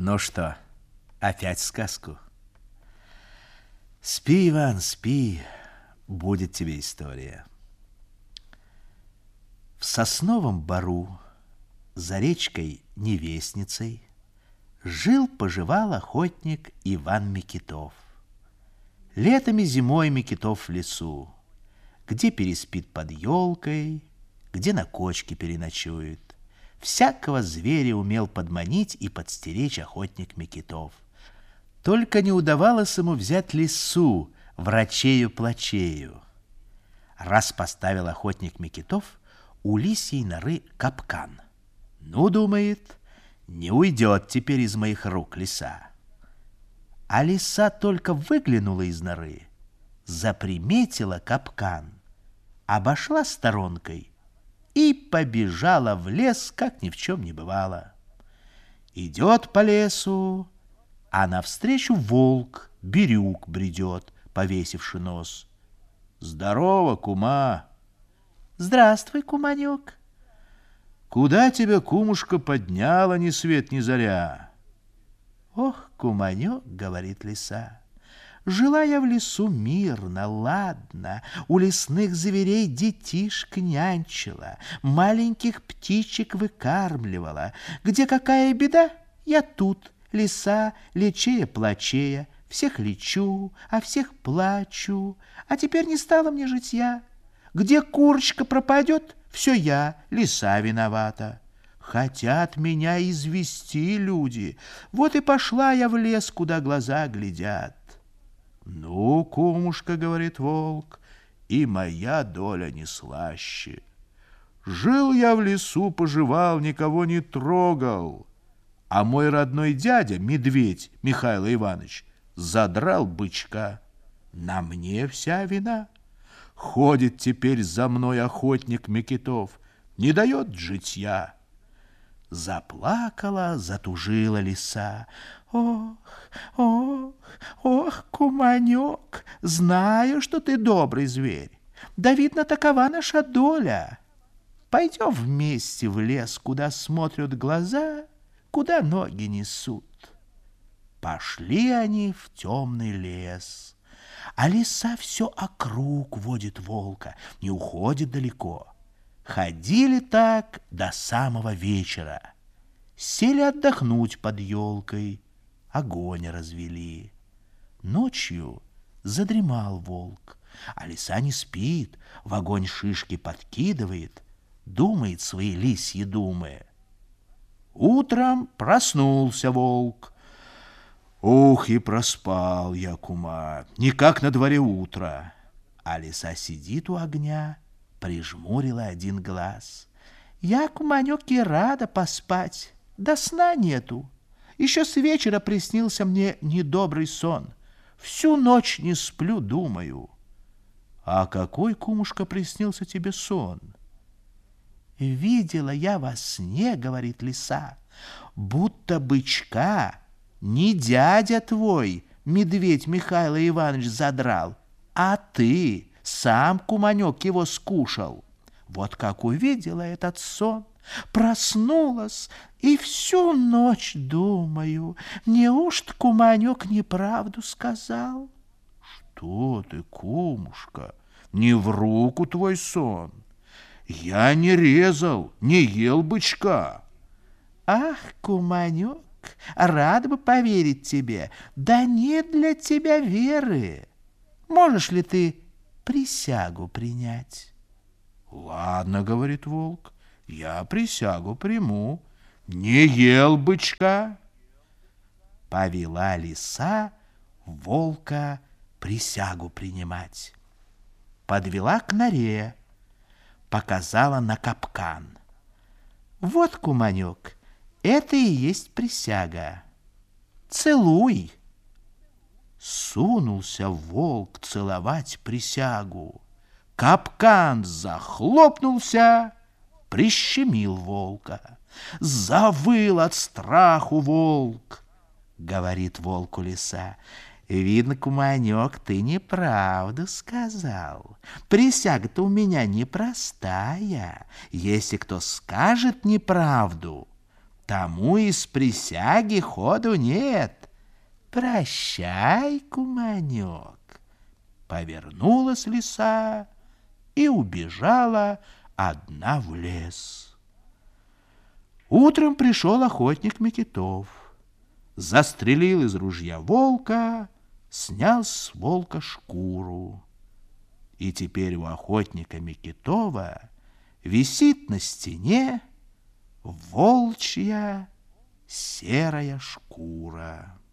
Ну что, опять сказку? Спи, Иван, спи, будет тебе история. В сосновом бору за речкой Невестницей жил-поживал охотник Иван Микитов. Летом и зимой Микитов в лесу, где переспит под елкой, где на кочке переночует. Всякого зверя умел подманить и подстеречь охотник Микитов. Только не удавалось ему взять лису, врачею-плачею. Раз поставил охотник Микитов у лисьей норы капкан. Ну, думает, не уйдет теперь из моих рук лиса. А лиса только выглянула из норы, заприметила капкан, обошла сторонкой и побежала в лес, как ни в чем не бывало. Идет по лесу, а навстречу волк, Бирюк, бредет, повесивши нос. «Здорово, кума!» «Здравствуй, куманек!» «Куда тебя, кумушка, подняла ни свет ни заря?» «Ох, куманек, — говорит лиса, — жила я в лесу мирно, ладно, у лесных зверей детишек нянчила, маленьких птичек выкармливала. Где какая беда, я тут, лиса, лечея-плачея, всех лечу, а всех плачу, а теперь не стало мне житья. Где курочка пропадет, все я, лиса, виновата. Хотят меня извести люди, вот и пошла я в лес, куда глаза глядят». «Ну, кумушка, — говорит волк, — и моя доля не слаще. Жил я в лесу, поживал, никого не трогал, а мой родной дядя, медведь Михаил Иванович, задрал бычка. На мне вся вина. Ходит теперь за мной охотник Микитов, не дает житья». Заплакала, затужила лиса. «Ох, ох, ох, куманек, знаю, что ты добрый зверь. Да, видно, такова наша доля. Пойдем вместе в лес, куда смотрят глаза, куда ноги несут». Пошли они в темный лес, а лиса все округ водит волка, не уходит далеко. Ходили так до самого вечера. Сели отдохнуть под елкой, огонь развели. Ночью задремал волк, а лиса не спит, в огонь шишки подкидывает, думает свои лисьи думы. Утром проснулся волк. «Ух, и проспал я, кума, никак на дворе утро». А лиса сидит у огня, прижмурила один глаз. «Я, куманек, и рада поспать, да сна нету. Еще с вечера приснился мне недобрый сон. Всю ночь не сплю, думаю». «А какой, кумушка, приснился тебе сон?» «Видела я во сне, — говорит лиса, — будто бычка не дядя твой, медведь Михаил Иванович, задрал, а ты сам, куманек, его скушал. Вот как увидела этот сон, проснулась и всю ночь думаю, неужто куманек неправду сказал?» «Что ты, кумушка, не в руку твой сон. Я не резал, не ел бычка». «Ах, куманек, рад бы поверить тебе, да нет для тебя веры. Можешь ли ты присягу принять?» «Ладно, — говорит волк, — я присягу приму. Не ел бычка». Повела лиса волка присягу принимать. Подвела к норе, показала на капкан. «Вот, куманек, это и есть присяга. Целуй». Сунулся волк целовать присягу. Капкан захлопнулся, прищемил волка. Завыл от страху волк. Говорит волку лиса: «Видно, куманек, ты неправду сказал. Присяга-то у меня непростая. Если кто скажет неправду, тому из присяги ходу нет. Прощай, куманек. Повернулась лиса и убежала одна в лес. Утром пришел охотник Микитов, застрелил из ружья волка, снял с волка шкуру. И теперь у охотника Микитова висит на стене волчья серая шкура.